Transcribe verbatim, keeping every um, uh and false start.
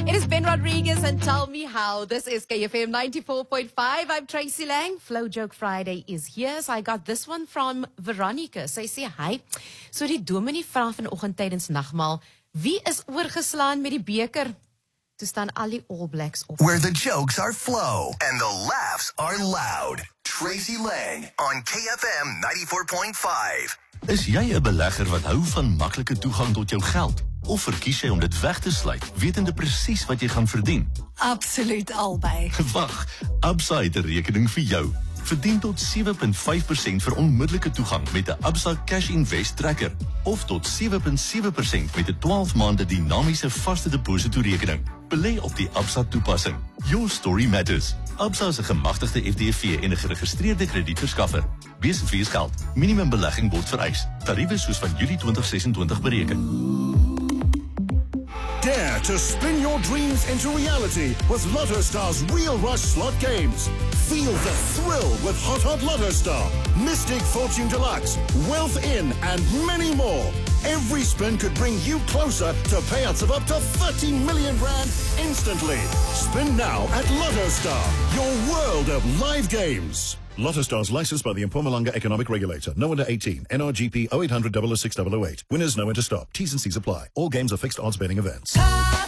It is Ben Rodriguez and Tell Me How. This is K F M ninety-four point five. I'm Tracy Lang. Flow Joke Friday is here. So I got this one from Veronica. Sy sê, hi, so die dominee vra vanoggend tydens nagmaal, wie is oorgeslaan met die beker? Toe staan al die All Blacks op. Where the jokes are flow and the laughs are loud. Tracy Lang on K F M ninety-four point five. Is jy 'n belegger wat hou van maklike toegang tot jou geld? Of verkies jy om dit weg te sluit, wetende presies wat jy gaan verdien? Absoluut albei. Wag, Absa het 'n rekening vir jou. Verdien tot sewe komma vyf persent vir onmiddellike toegang met 'n Absa Cash Invest Tracker of tot sewe komma sewe persent met 'n twaalf maande dinamiese vaste depositorekening. Belê op die Absa toepassing. Your story matters. Absa is 'n gemagtigde F D V en 'n geregistreerde kredietverskaffer. Wees feesgeld. Minimum belegging word vereis. Tariewe soos van Julie twintig sesentwintig bereken. Dare to spin your dreams into reality with Lotto Star's Real Rush slot games. Feel the thrill with Hot Hot Lotto Star, Mystic Fortune Deluxe, Wealth In, and many more. Every spin could bring you closer to payouts of up to thirty million rand instantly. Spin now at Lotto Star, your world of live games. Lotto Stars licensed by the Mpumalanga Economic Regulator. No under eighteen. N R G P oh eight hundred, double oh six, double oh eight. Winners know when to stop. T's and C's apply. All games are fixed odds betting events.